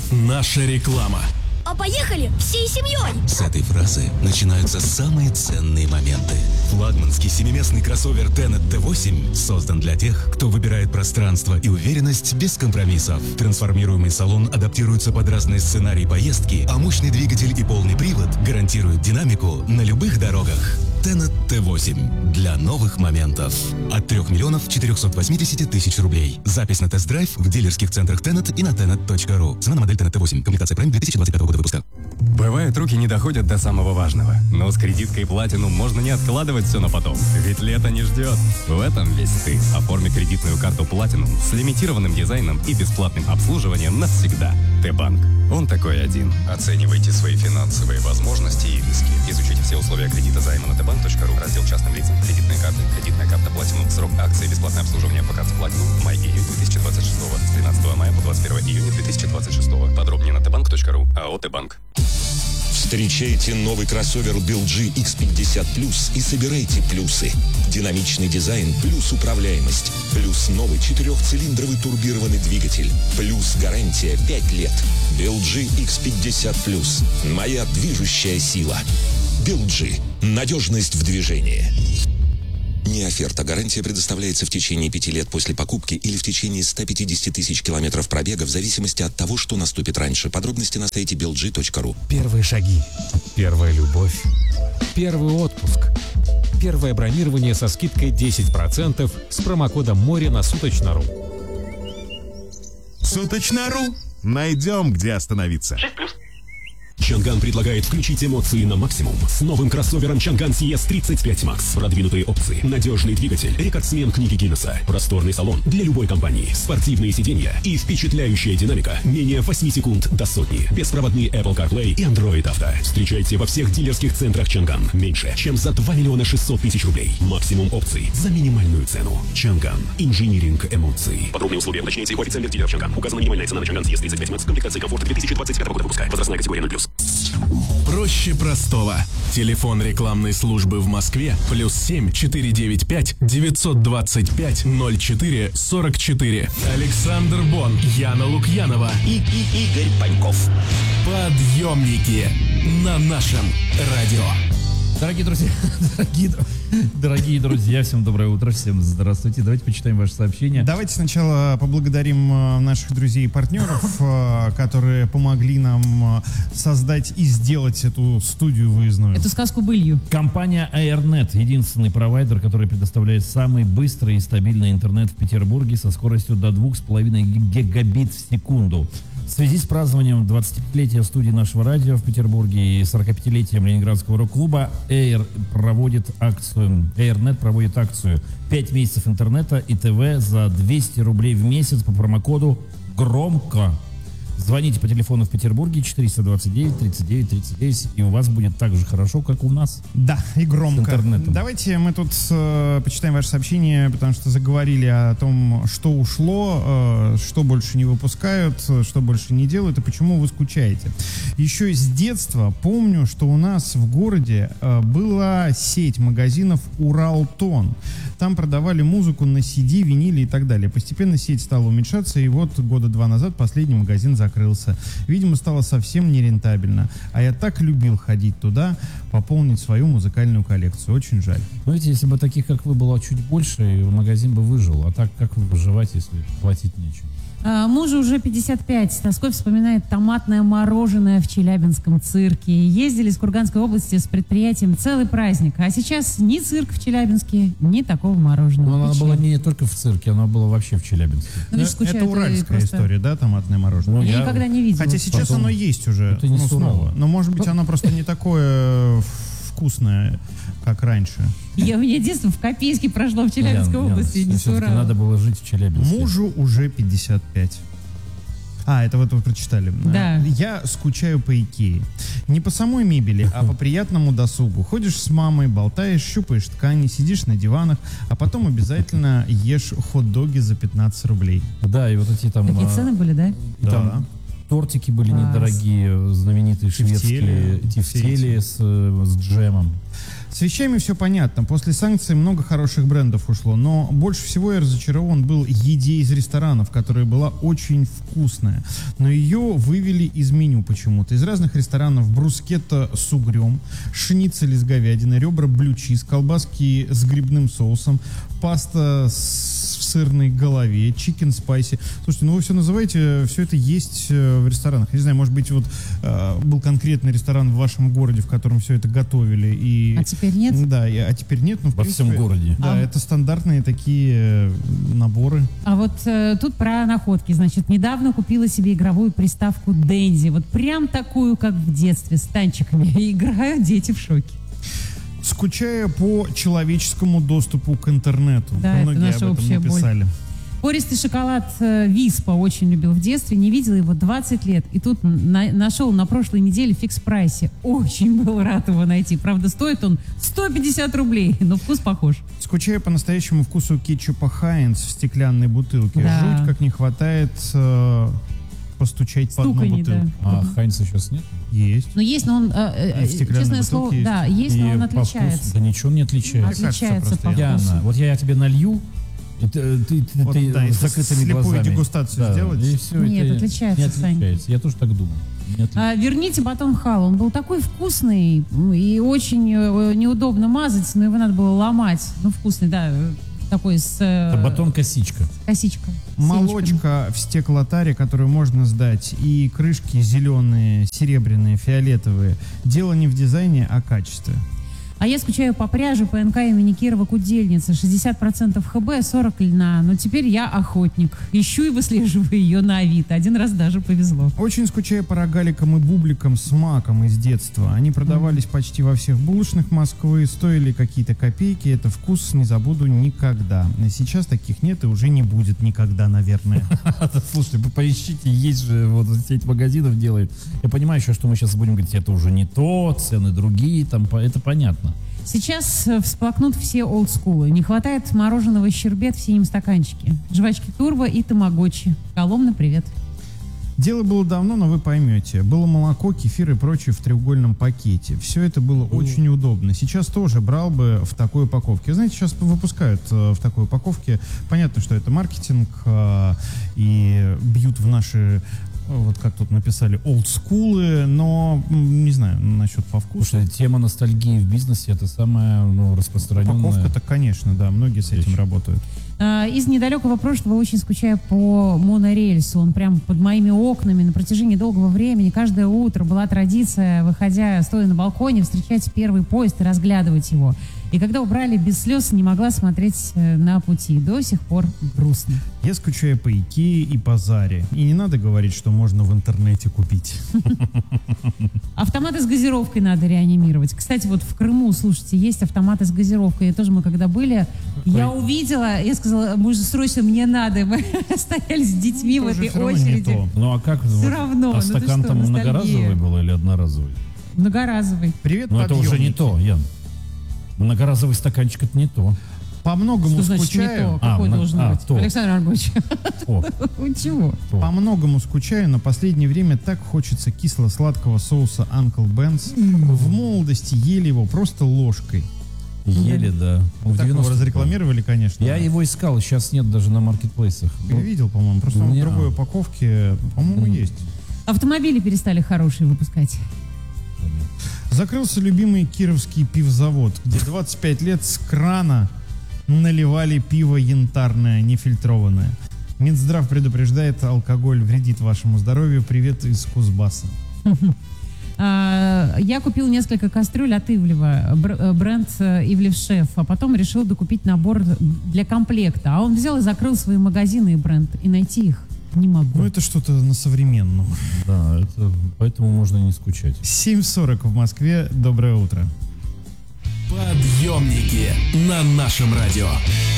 Наша реклама. А поехали всей семьей! С этой фразы начинаются самые ценные моменты. Флагманский семиместный кроссовер Tenet T8 создан для тех, кто выбирает пространство и уверенность без компромиссов. Трансформируемый салон адаптируется под разные сценарии поездки, а мощный двигатель и полный привод гарантируют динамику на любых дорогах. Tenet T8 для новых моментов. От 3 миллионов 480 тысяч рублей. Запись на тест-драйв в дилерских центрах Tenet и на tenet.ru. Цена на модель Tenet T8. Комплектация Prime 2025 года выпуска. Бывает, руки не доходят до самого важного. Но с кредиткой Platinum можно не откладывать все на потом. Ведь лето не ждет. В этом весь ты. Оформи кредитную карту Platinum с лимитированным дизайном и бесплатным обслуживанием навсегда. Т-банк. Он такой один. Оценивайте свои финансовые возможности и риски. Изучите все условия кредита займа на tbank.ru. Раздел частным лицам. Кредитные карты. Кредитная карта Platinum. Срок акции. Бесплатное обслуживание по карте Platinum. Май-июнь 2026. С 13 мая по 21 июня 2026. Подробнее на tbank.ru. АО Т-банк. Встречайте новый кроссовер BLG X50 Plus и собирайте плюсы. Динамичный дизайн плюс управляемость, плюс новый 4-цилиндровый турбированный двигатель, плюс гарантия 5 лет. BLG X50 Plus. Моя движущая сила. BLG. Надежность в движении. Не оферта. Гарантия предоставляется в течение 5 лет после покупки или в течение 150 тысяч километров пробега в зависимости от того, что наступит раньше. Подробности на сайте belg.ru. Первые шаги. Первая любовь. Первый отпуск. Первое бронирование со скидкой 10% с промокодом «Море» на Суточно.ру. Суточно.ру. Найдем, где остановиться. 6+. Чанган предлагает включить эмоции на максимум с новым кроссовером Чанган CS 35 Max. Продвинутые опции, надежный двигатель, рекордсмен книги Гиннесса, просторный салон для любой компании, спортивные сиденья и впечатляющая динамика менее 8 секунд до сотни. Беспроводный Apple CarPlay и Android Auto. Встречайте во всех дилерских центрах Чанган. Меньше, чем за 2 миллиона 600 тысяч рублей. Максимум опций за минимальную цену. Чанган. Инжиниринг эмоций. Подробные условия уточняйте у официальных дилеров Чанган. Указана минимальная цена на Чанган CS 35 Max. Комплектация комфорт 2025 года выпуска. Возрастная категория 0+. Проще простого. Телефон рекламной службы в Москве +7 495 925 04 44. Александр Бон, Яна Лукьянова И Игорь Паньков. Подъемники на нашем радио. Дорогие друзья, всем доброе утро, всем здравствуйте. Давайте почитаем ваши сообщения. Давайте сначала поблагодарим наших друзей и партнеров, которые помогли нам создать и сделать эту студию выездную. Эту сказку былью. Компания AirNet, единственный провайдер, который предоставляет самый быстрый и стабильный интернет в Петербурге со скоростью до 2,5 гигабит в секунду. В связи с празднованием 25-летия студии нашего радио в Петербурге и 45-летием Ленинградского рок-клуба AirNet проводит акцию 5 месяцев интернета и ТВ за 200 рублей в месяц по промокоду «Громко». Звоните по телефону в Петербурге 429 39 39, и у вас будет так же хорошо, как у нас. Да, и громко. С интернетом. Давайте мы тут почитаем ваше сообщение, потому что заговорили о том, что ушло, что больше не выпускают, что больше не делают и почему вы скучаете. Еще с детства помню, что у нас в городе была сеть магазинов «Уралтон». Там продавали музыку на CD, виниле и так далее. Постепенно сеть стала уменьшаться, и вот года 2 назад последний магазин закрылся. Видимо, стало совсем нерентабельно. А я так любил ходить туда, пополнить свою музыкальную коллекцию. Очень жаль. Знаете, если бы таких, как вы, было чуть больше, магазин бы выжил. А так, как вы выживать, если платить нечего? Мужу уже 55. С тоской вспоминает томатное мороженое в Челябинском цирке. Ездили из Курганской области с предприятием целый праздник. А сейчас ни цирк в Челябинске, ни такого мороженого. Но она была не только в цирке, она была вообще в Челябинске. Это уральская история, да, томатное мороженое? Я никогда не видела. Хотя сейчас Потом... оно есть уже, Это не снова. Но может быть оно просто не такое вкусное, как раньше. Я у меня детство в Копейске прошло в Челябинской области, не с Урала. Надо было жить в Челябинске. Мужу уже 55. Это вот вы прочитали. Да. Я скучаю по Икее. Не по самой мебели, а по приятному досугу. Ходишь с мамой, болтаешь, щупаешь ткани, сидишь на диванах, а потом обязательно ешь хот-доги за 15 рублей. Да, и вот эти там... Какие цены были, да? Да. Тортики были недорогие, знаменитые шведские тефтели с джемом. С вещами все понятно. После санкций много хороших брендов ушло, но больше всего я разочарован был еде из ресторанов, которая была очень вкусная. Но ее вывели из меню почему-то. Из разных ресторанов брускетта с угрем, шницель из говядины, ребра блю-чиз, колбаски с грибным соусом, паста в сырной голове, чикен спайси. Слушайте, ну вы все называете, все это есть в ресторанах. Я не знаю, может быть, вот был конкретный ресторан в вашем городе, в котором все это готовили. И... А теперь нет? Да, а теперь нет. Но, в Во принципе, всем городе. Да, это стандартные такие наборы. А вот тут про находки. Значит, недавно купила себе игровую приставку Денди. Вот прям такую, как в детстве, с танчиками. И играют дети в шоке. Скучая по человеческому доступу к интернету. Да, это Многие наша об этом общая написали. Пористый шоколад Виспа очень любил в детстве, не видела его 20 лет. И тут нашел на прошлой неделе в фикс-прайсе. Очень был рад его найти. Правда, стоит он 150 рублей, но вкус похож. Скучая по настоящему вкусу кетчупа Хайнц в стеклянной бутылке. Да. Жуть, как не хватает постучать по дну Стуканье, бутылки. да. А Хайнца сейчас нет? Есть. Но есть, но он, в стеклянной честное бутылке слово, есть. да, есть, но И он по вкусу? отличается. Да ничего не отличается. Отличается по просто, вкусу. Яна, вот я тебе налью, и ты Вот, да, с если закрытыми слепую глазами. дегустацию сделать. И все, Нет, это отличается, не Сань. отличается. Я тоже так думаю. Не отличается. Верните батон хал. Он был такой вкусный и очень неудобно мазать, но его надо было ломать. Ну, вкусный, да, такой с Это батон-косичка. косичкой. с Молочка в стеклотаре, которую можно сдать, и крышки зеленые, серебряные, фиолетовые. Дело не в дизайне, а качестве. А я скучаю по пряже ПНК имени Кирова Кудельница. 60% ХБ, 40 льна. Но теперь я охотник. Ищу и выслеживаю ее на Авито. Один раз даже повезло. Очень скучаю по рогаликам и бубликам с маком из детства. Они продавались почти во всех булочных Москвы, стоили какие-то копейки. Это вкус не забуду никогда. Сейчас таких нет и уже не будет никогда, наверное. Слушайте, вы поищите, есть же вот сеть магазинов делает. Я понимаю еще, что мы сейчас будем говорить, это уже не то, цены другие, там, это понятно. Сейчас всплакнут все олдскулы. Не хватает мороженого щербет в синем стаканчике. Жвачки Турбо и тамагочи. Коломна, привет. Дело было давно, но вы поймете. Было молоко, кефир и прочее в треугольном пакете. Все это было очень удобно. Сейчас тоже брал бы в такой упаковке. Знаете, сейчас выпускают в такой упаковке. Понятно, что это маркетинг и бьют в наши... Вот как тут написали, олдскулы, но не знаю насчет по вкусу. Слушай, тема ностальгии в бизнесе это самая распространенная. Упаковка-то, конечно, да, многие с этим работают. Из недалекого прошлого очень скучаю по монорельсу. Он прям под моими окнами на протяжении долгого времени. Каждое утро была традиция, выходя, стоя на балконе, встречать первый поезд и разглядывать его. И когда убрали, без слез не могла смотреть на пути. До сих пор грустно. Я скучаю по Икее и по Заре. И не надо говорить, что можно в интернете купить. Автоматы с газировкой надо реанимировать. Кстати, вот в Крыму, слушайте, есть автоматы с газировкой. Я тоже, мы когда были, я увидела, я сказала, может, срочно мне надо. Мы стояли с детьми в Тоже этой всё равно не очереди. то. Ну а как? Всё равно, А ну ты стакан что, там ностальгия. многоразовый был или одноразовый? Многоразовый. Привет, Ну это уже не подъемники. то, Ян. Многоразовый стаканчик это не то. По многому Что значит не скучаю. то? Какой должен быть? то. Александр Аргович. О, Чего? По многому скучаю, но последнее время так хочется кисло-сладкого соуса Uncle Ben's. В молодости ели его просто ложкой. еле, да. В Так его 90-х. разрекламировали, конечно. Я его искал, сейчас нет даже на маркетплейсах. Я видел, по-моему, просто он в Не, другой упаковке, по-моему, есть. Автомобили перестали хорошие выпускать. Закрылся любимый кировский пивзавод, где 25 лет с крана наливали пиво янтарное, нефильтрованное. Минздрав предупреждает, алкоголь вредит вашему здоровью. Привет из Кузбасса. Я купил несколько кастрюль от Ивлева, бренд Ивлев Шеф, а потом решил докупить набор для комплекта. А он взял и закрыл свои магазины и бренд, и найти их не могу. Ну, это что-то на современном. Да, это, поэтому можно не скучать. 7:40 в Москве. Доброе утро. Подъемники на нашем радио.